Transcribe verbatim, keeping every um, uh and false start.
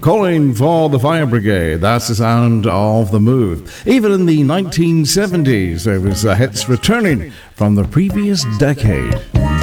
calling for the fire brigade. That's the sound of The Move. Even in the nineteen seventies, there was uh, hits returning from the previous decade.